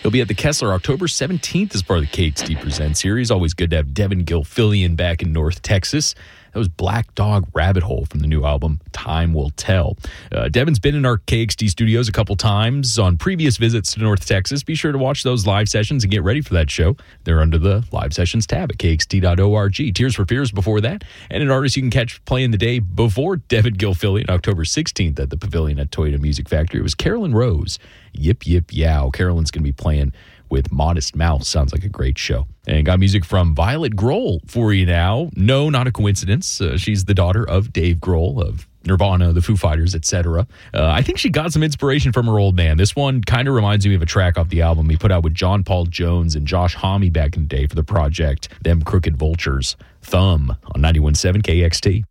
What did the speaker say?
He'll be at the Kessler October 17th as part of the KXT Present series. Always good to have Devin Gilfillian back in North Texas. That was Black Dog Rabbit Hole from the new album, Time Will Tell. Devin's been in our KXT studios a couple times on previous visits to North Texas. Be sure to watch those live sessions and get ready for that show. They're under the live sessions tab at kxt.org. Tears for Fears before that. And an artist you can catch playing the day before Devin Gilfillian, October 16th at the Pavilion at Toyota Music Factory. It was Carolyn Rose. Yip, yip, yow. Carolyn's going to be playing with Modest Mouse. Sounds like a great show. And got music from Violet Grohl for you now. No, not a coincidence. She's the daughter of Dave Grohl of Nirvana, the Foo Fighters, etc. I think she got some inspiration from her old man. This one kind of reminds me of a track off the album he put out with John Paul Jones and Josh Homme back in the day for the project Them Crooked Vultures. Thumb on 91.7 KXT.